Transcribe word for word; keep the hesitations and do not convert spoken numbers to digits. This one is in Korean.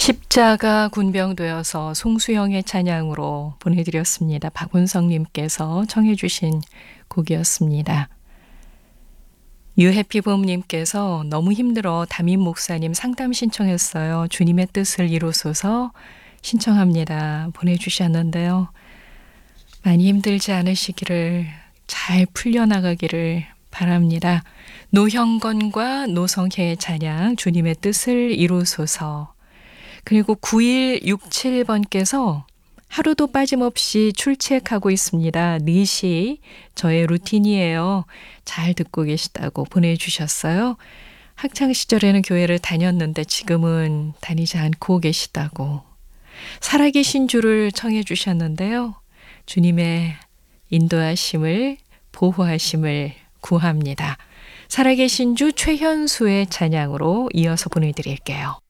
십자가 군병되어서 송수영의 찬양으로 보내드렸습니다. 박운성님께서 청해 주신 곡이었습니다. 유해피봄님께서 너무 힘들어 담임 목사님 상담 신청했어요. 주님의 뜻을 이루소서 신청합니다. 보내주셨는데요. 많이 힘들지 않으시기를, 잘 풀려나가기를 바랍니다. 노형건과 노성혜의 찬양 주님의 뜻을 이루소서. 그리고 구일육칠 번께서 하루도 빠짐없이 출첵하고 있습니다. 네 시 저의 루틴이에요. 잘 듣고 계시다고 보내주셨어요. 학창시절에는 교회를 다녔는데 지금은 다니지 않고 계시다고. 살아계신 주를 청해 주셨는데요. 주님의 인도하심을, 보호하심을 구합니다. 살아계신 주 최현수의 찬양으로 이어서 보내드릴게요.